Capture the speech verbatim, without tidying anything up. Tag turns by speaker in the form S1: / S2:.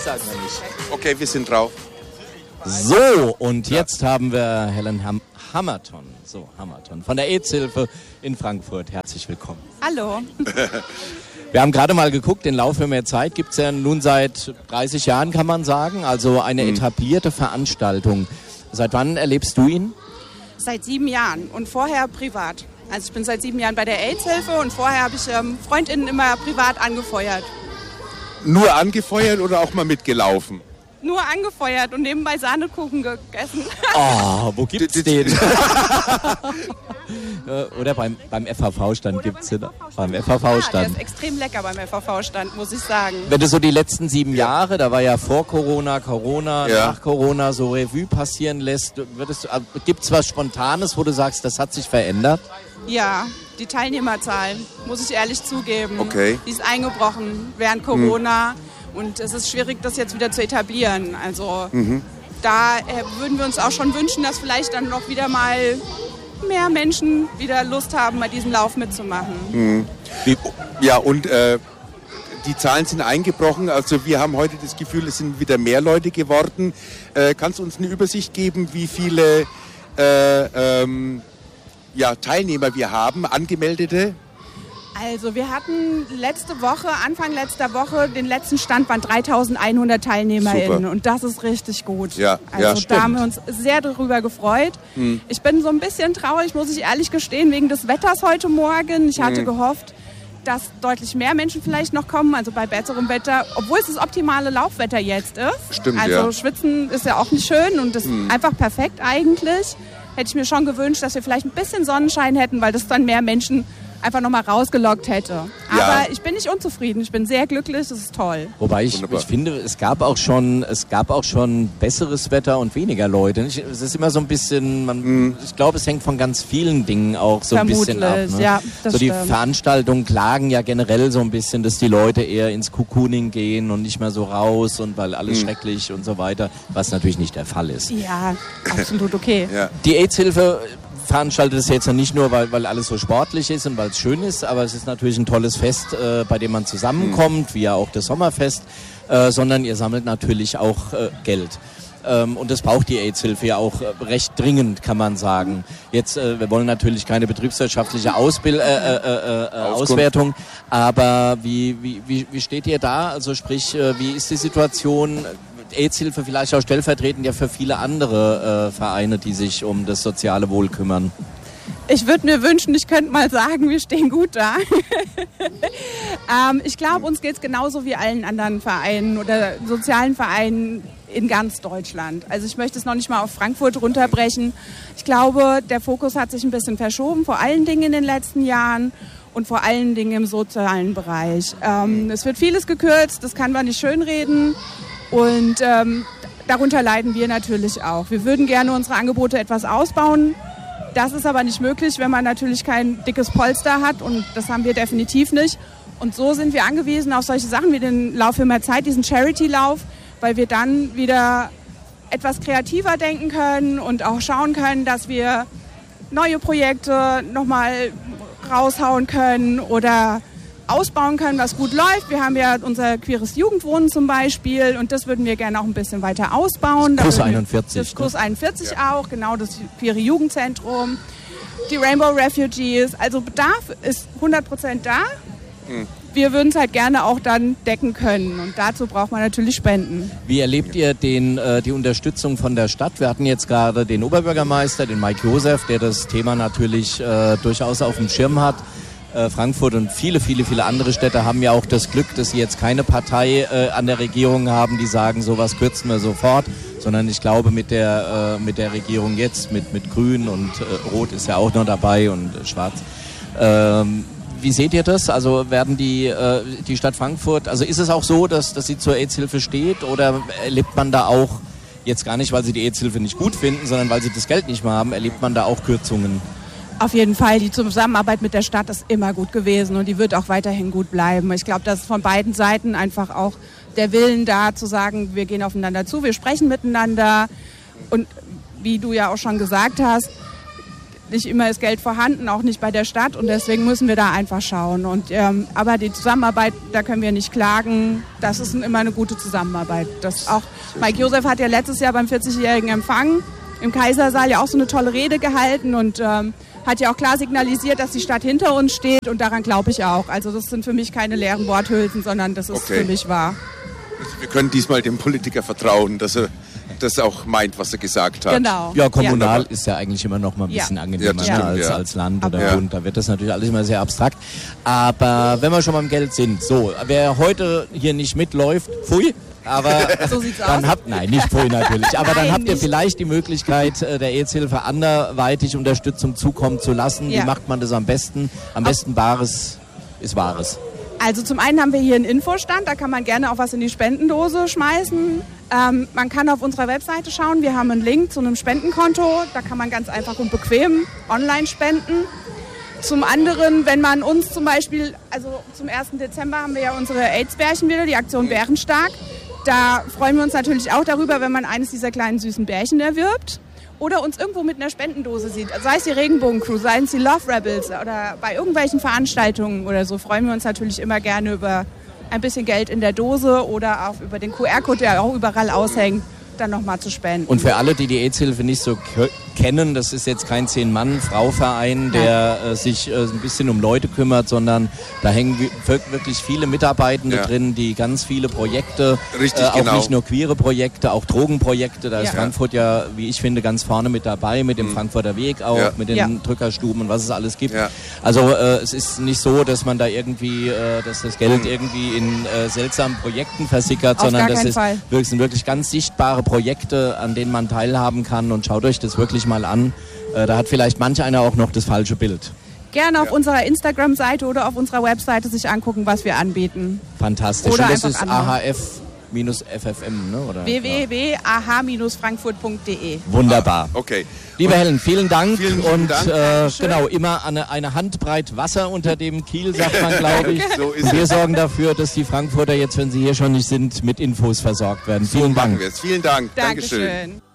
S1: sagen wir nicht.
S2: Okay, wir sind drauf.
S1: So, und jetzt haben wir Helen Ham- Hammerton, so Hammerton von der AIDS-Hilfe in Frankfurt. Herzlich willkommen.
S3: Hallo.
S1: Wir haben gerade mal geguckt, den Lauf für mehr Zeit gibt es ja nun seit dreißig Jahren, kann man sagen. Also eine
S2: Mhm.
S1: etablierte Veranstaltung. Seit wann erlebst du ihn?
S3: Seit sieben Jahren und vorher privat. Also ich bin seit sieben Jahren bei der AIDS-Hilfe und vorher habe ich ähm, FreundInnen immer privat angefeuert.
S2: Nur angefeuert oder auch mal mitgelaufen?
S3: Nur angefeuert und nebenbei Sahnekuchen gegessen.
S1: Oh, wo gibt's den? Oder beim, beim F H V-Stand gibt es den. Beim F H
S3: Ja, der
S1: V-Stand.
S3: ist extrem lecker beim F H V-Stand, muss ich sagen.
S1: Wenn du so die letzten sieben Jahre, da war ja vor Corona, Corona,
S2: Ja.
S1: nach Corona, so Revue passieren lässt, würdest du, gibt es was Spontanes, wo du sagst, das hat sich verändert?
S3: Ja, die Teilnehmerzahl, muss ich ehrlich zugeben.
S2: Okay.
S3: Die ist eingebrochen während Corona und es ist schwierig, das jetzt wieder zu etablieren. Also da äh, würden wir uns auch schon wünschen, dass vielleicht dann noch wieder mal mehr Menschen wieder Lust haben, bei diesem Lauf mitzumachen.
S1: Wie,
S2: Ja, und äh, die Zahlen sind eingebrochen. Also wir haben heute das Gefühl, es sind wieder mehr Leute geworden. Äh, kannst du uns eine Übersicht geben, wie viele äh, ähm, ja, Teilnehmer wir haben, Angemeldete?
S3: Also wir hatten letzte Woche, Anfang letzter Woche, den letzten Stand waren dreitausendeinhundert TeilnehmerInnen
S2: Super.
S3: und das ist richtig gut.
S2: Ja,
S3: also
S2: ja,
S3: da
S2: stimmt.
S3: haben wir uns sehr darüber gefreut. Ich bin so ein bisschen traurig, muss ich ehrlich gestehen, wegen des Wetters heute Morgen. Ich hatte gehofft, dass deutlich mehr Menschen vielleicht noch kommen, also bei besserem Wetter, obwohl es das optimale Laufwetter jetzt ist.
S2: Stimmt,
S3: also
S2: ja.
S3: Schwitzen ist ja auch nicht schön und ist einfach perfekt eigentlich. Hätte ich mir schon gewünscht, dass wir vielleicht ein bisschen Sonnenschein hätten, weil das dann mehr Menschen einfach nochmal rausgelockt hätte. Aber
S2: Ja.
S3: ich bin nicht unzufrieden, ich bin sehr glücklich, das ist toll.
S1: wobei ich,
S2: Wunderbar.
S1: ich finde, es gab auch schon, es gab auch schon besseres Wetter und weniger Leute. Ich, es ist immer so ein bisschen, man, ich glaube, es hängt von ganz vielen Dingen auch so ein bisschen ab.
S3: Vermutlich,
S1: Ne?
S3: ja, das
S1: so die
S3: stimmt.
S1: Veranstaltungen klagen ja generell so ein bisschen, dass die Leute eher ins Cocooning gehen und nicht mehr so raus und weil alles schrecklich und so weiter, was natürlich nicht der Fall ist.
S3: Ja, absolut okay.
S2: Ja.
S1: Die AIDS-Hilfe veranstaltet es jetzt nicht nur, weil, weil alles so sportlich ist und weil es schön ist, aber es ist natürlich ein tolles Fest, äh, bei dem man zusammenkommt, wie ja auch das Sommerfest, äh, sondern ihr sammelt natürlich auch äh, Geld. Ähm, und das braucht die AIDS-Hilfe ja auch äh, recht dringend, kann man sagen. Jetzt, äh, wir wollen natürlich keine betriebswirtschaftliche Ausbild äh, äh, äh, äh, Auswertung, aber wie, wie, wie, wie steht ihr da? Also sprich, äh, wie ist die Situation? AIDS-Hilfe vielleicht auch stellvertretend ja für viele andere äh, Vereine, die sich um das soziale Wohl kümmern.
S3: Ich würde mir wünschen, ich könnte mal sagen, wir stehen gut da. ähm, ich glaube, uns geht es genauso wie allen anderen Vereinen oder sozialen Vereinen in ganz Deutschland. Also ich möchte es noch nicht mal auf Frankfurt runterbrechen. Ich glaube, der Fokus hat sich ein bisschen verschoben, vor allen Dingen in den letzten Jahren und vor allen Dingen im sozialen Bereich. Ähm, es wird vieles gekürzt, das kann man nicht schönreden. Und ähm, darunter leiden wir natürlich auch. Wir würden gerne unsere Angebote etwas ausbauen. Das ist aber nicht möglich, wenn man natürlich kein dickes Polster hat. Und das haben wir definitiv nicht. Und so sind wir angewiesen auf solche Sachen wie den Lauf für mehr Zeit, diesen Charity-Lauf, weil wir dann wieder etwas kreativer denken können und auch schauen können, dass wir neue Projekte nochmal raushauen können oder ausbauen können, was gut läuft. Wir haben ja unser queeres Jugendwohnen zum Beispiel und das würden wir gerne auch ein bisschen weiter ausbauen.
S1: Das Kurs
S3: Da würden wir-
S1: einundvierzig,
S3: Das Kurs einundvierzig auch, genau, das queere Jugendzentrum, die Rainbow Refugees. Also Bedarf ist hundert Prozent da. Wir würden es halt gerne auch dann decken können und dazu braucht man natürlich Spenden.
S1: Wie erlebt ihr den, äh, die Unterstützung von der Stadt? Wir hatten jetzt gerade den Oberbürgermeister, den Mike Josef, der das Thema natürlich äh, durchaus auf dem Schirm hat. Äh, Frankfurt und viele, viele, viele andere Städte haben ja auch das Glück, dass sie jetzt keine Partei äh, an der Regierung haben, die sagen, sowas kürzen wir sofort, sondern ich glaube mit der, äh, mit der Regierung jetzt, mit, mit Grün und äh, Rot ist ja auch noch dabei und äh, Schwarz. Ähm, wie seht ihr das? Also werden die, äh, die Stadt Frankfurt, also ist es auch so, dass, dass sie zur AIDS-Hilfe steht oder erlebt man da auch, jetzt gar nicht, weil sie die AIDS-Hilfe nicht gut finden, sondern weil sie das Geld nicht mehr haben, erlebt man da auch Kürzungen?
S3: Auf jeden Fall, die Zusammenarbeit mit der Stadt ist immer gut gewesen und die wird auch weiterhin gut bleiben. Ich glaube, dass von beiden Seiten einfach auch der Willen da zu sagen, wir gehen aufeinander zu, wir sprechen miteinander und wie du ja auch schon gesagt hast, nicht immer ist Geld vorhanden, auch nicht bei der Stadt und deswegen müssen wir da einfach schauen. Und, ähm, aber die Zusammenarbeit, da können wir nicht klagen. Das ist immer eine gute Zusammenarbeit. Das auch Mike Josef hat ja letztes Jahr beim vierzigjährigen Empfang im Kaisersaal ja auch so eine tolle Rede gehalten und ähm, hat ja auch klar signalisiert, dass die Stadt hinter uns steht und daran glaube ich auch. Also das sind für mich keine leeren Worthülsen, sondern das ist okay. Für mich wahr.
S2: Wir können diesmal dem Politiker vertrauen, dass er das auch meint, was er gesagt hat.
S3: Genau.
S1: Ja, kommunal ja. ist ja eigentlich immer noch mal ein bisschen ja. angenehmer
S2: ja,
S1: ne, als,
S2: ja.
S1: als Land oder
S2: ja.
S1: Bund. Da wird das natürlich alles immer sehr abstrakt. Aber wenn wir schon beim Geld sind, so, wer heute hier nicht mitläuft, pfui, aber
S3: so sieht's
S1: dann
S3: aus.
S1: habt, nein, nicht pfui natürlich, aber
S3: Nein,
S1: dann habt ihr
S3: nicht.
S1: vielleicht die Möglichkeit, der AIDS-Hilfe anderweitig Unterstützung zukommen zu lassen.
S3: Ja.
S1: Wie macht man das am besten? Am besten Bares ist Wahres.
S3: Also zum einen haben wir hier einen Infostand, da kann man gerne auch was in die Spendendose schmeißen. Ähm, man kann auf unserer Webseite schauen, wir haben einen Link zu einem Spendenkonto, da kann man ganz einfach und bequem online spenden. Zum anderen, wenn man uns zum Beispiel, also zum ersten Dezember haben wir ja unsere AIDS-Bärchen wieder, die Aktion Bärenstark. Da freuen wir uns natürlich auch darüber, wenn man eines dieser kleinen süßen Bärchen erwirbt. Oder uns irgendwo mit einer Spendendose sieht, sei es die Regenbogencrew, seien es die Love Rebels oder bei irgendwelchen Veranstaltungen oder so, freuen wir uns natürlich immer gerne über ein bisschen Geld in der Dose oder auch über den Q R-Code, der auch überall aushängt, dann nochmal zu spenden.
S1: Und für alle, die die AIDS-Hilfe nicht so k- kennen, das ist jetzt kein Zehn-Mann-Frau-Verein, der äh, sich äh, ein bisschen um Leute kümmert, sondern da hängen w- wirklich viele Mitarbeitende
S2: ja.
S1: drin, die ganz viele Projekte,
S2: Richtig,
S1: äh, auch
S2: genau.
S1: nicht nur queere Projekte, auch Drogenprojekte, da ist
S3: Ja.
S1: Frankfurt ja, wie ich finde, ganz vorne mit dabei, mit dem
S2: Mhm.
S1: Frankfurter Weg auch,
S2: Ja.
S1: mit den
S3: Ja.
S1: Drückerstuben und was es alles gibt.
S2: Ja.
S1: Also äh, es ist nicht so, dass man da irgendwie, äh, dass das Geld
S2: Mhm.
S1: irgendwie in äh, seltsamen Projekten versickert,
S3: Auf
S1: sondern
S3: gar
S1: das
S3: keinen
S1: ist
S3: Fall.
S1: wirklich, sind wirklich ganz sichtbare Projekte, an denen man teilhaben kann und schaut euch das wirklich mal an. Äh, da hat vielleicht manch einer auch noch das falsche Bild.
S3: Gerne auf
S2: Ja.
S3: unserer Instagram-Seite oder auf unserer Webseite sich angucken, was wir anbieten.
S1: Fantastisch.
S3: Oder
S1: und das
S3: einfach
S1: ist
S3: anmachen.
S1: A H F F F M, ne? Oder?
S3: w w w punkt a h Bindestrich frankfurt punkt d e.
S1: Wunderbar.
S2: Okay.
S1: Liebe Helen, vielen Dank.
S2: Vielen lieben
S1: und
S2: Dank.
S1: Äh, genau, immer eine, eine Handbreit Wasser unter dem Kiel, sagt man, glaube ich.
S2: So ist
S1: und wir
S2: es.
S1: sorgen dafür, dass die Frankfurter jetzt, wenn sie hier schon nicht sind, mit Infos versorgt werden.
S2: So
S1: Vielen
S2: machen
S1: Dank.
S2: wir es. Vielen Dank. Dankeschön.
S3: Dankeschön.